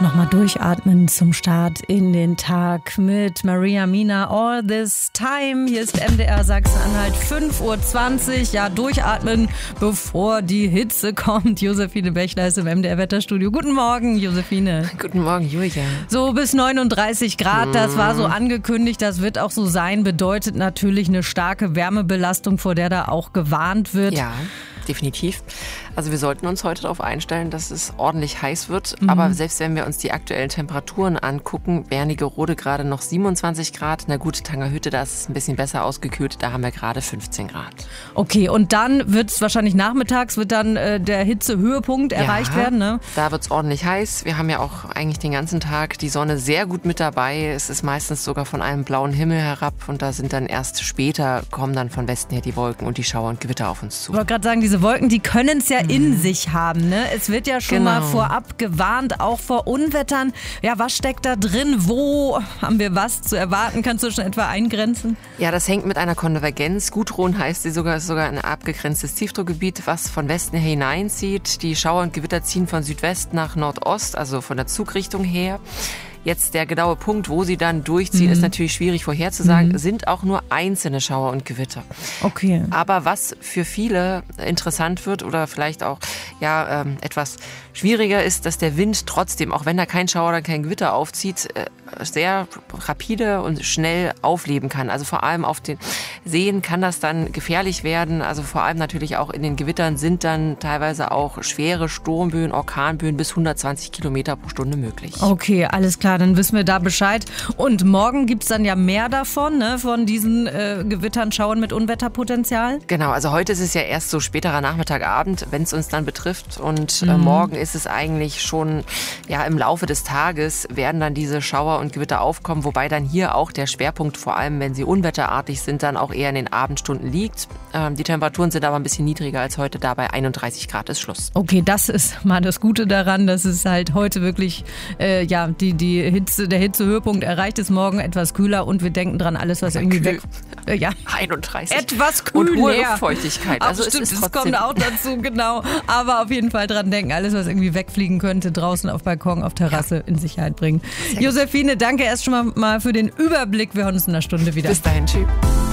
Nochmal durchatmen zum Start in den Tag mit Maria Mina, All This Time. Hier ist MDR Sachsen-Anhalt, 5:20 Uhr. Ja, durchatmen, bevor die Hitze kommt. Josephine Bechler ist im MDR-Wetterstudio. Guten Morgen, Josephine. Guten Morgen, Julia. So bis 39 Grad, das war so angekündigt. Das wird auch so sein. Bedeutet natürlich eine starke Wärmebelastung, vor der da auch gewarnt wird. Ja, definitiv. Also wir sollten uns heute darauf einstellen, dass es ordentlich heiß wird. Aber selbst wenn wir uns die aktuellen Temperaturen angucken, Wernigerode gerade noch 27 Grad. Na gut, Tangerhütte, da ist es ein bisschen besser ausgekühlt. Da haben wir gerade 15 Grad. Okay, und dann wird es wahrscheinlich nachmittags, wird dann der Hitzehöhepunkt erreicht werden, ne? Da wird es ordentlich heiß. Wir haben ja auch eigentlich den ganzen Tag die Sonne sehr gut mit dabei. Es ist meistens sogar von einem blauen Himmel herab. Und da sind dann erst später, kommen dann von Westen her die Wolken und die Schauer und Gewitter auf uns zu. Ich wollte gerade sagen, diese Wolken, die können es ja in sich haben, ne? Es wird ja schon mal vorab gewarnt, auch vor Unwettern. Ja, was steckt da drin? Wo haben wir was zu erwarten? Kannst du schon etwa eingrenzen? Ja, das hängt mit einer Konvergenz. Gudrun heißt sie sogar, ist sogar ein abgegrenztes Tiefdruckgebiet, was von Westen her hineinzieht. Die Schauer und Gewitter ziehen von Südwest nach Nordost, also von der Zugrichtung her. Jetzt der genaue Punkt, wo sie dann durchziehen, ist natürlich schwierig vorherzusagen, sind auch nur einzelne Schauer und Gewitter. Okay. Aber was für viele interessant wird oder vielleicht auch etwas schwieriger ist, dass der Wind trotzdem, auch wenn da kein Schauer oder kein Gewitter aufzieht, sehr rapide und schnell aufleben kann. Also vor allem auf den Seen kann das dann gefährlich werden. Also vor allem natürlich auch in den Gewittern sind dann teilweise auch schwere Sturmböen, Orkanböen bis 120 Kilometer pro Stunde möglich. Okay, alles klar, dann wissen wir da Bescheid. Und morgen gibt es dann ja mehr davon, ne? Von diesen Gewittern, Schauern mit Unwetterpotenzial? Genau, also heute ist es ja erst so späterer Nachmittag, Abend, wenn es uns dann betrifft. Und morgen ist es eigentlich schon im Laufe des Tages werden dann diese Schauer und Gewitter aufkommen, wobei dann hier auch der Schwerpunkt, vor allem wenn sie unwetterartig sind, dann auch eher in den Abendstunden liegt. Die Temperaturen sind aber ein bisschen niedriger als heute, da bei 31 Grad ist Schluss. Okay, das ist mal das Gute daran, dass es halt heute wirklich die Hitze, der Hitzehöhepunkt erreicht ist, morgen etwas kühler und wir denken dran, alles was irgendwie weg... 31. Etwas kühl. Und hohe Luftfeuchtigkeit. Also stimmt, das kommt auch dazu, genau. Aber auf jeden Fall dran denken, alles was irgendwie wegfliegen könnte, draußen auf Balkon, auf Terrasse in Sicherheit bringen. Josephine, danke erst schon mal für den Überblick. Wir hören uns in einer Stunde wieder. Bis dahin, tschüss.